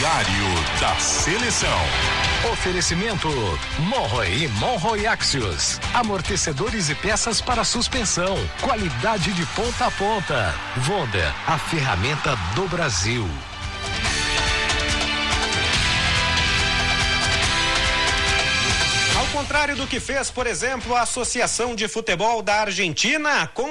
Diário da Seleção. Oferecimento Monroe e Monroe Axios. Amortecedores e peças para suspensão. Qualidade de ponta a ponta. Vonda, a ferramenta do Brasil. Ao contrário do que fez, por exemplo, a Associação de Futebol da Argentina,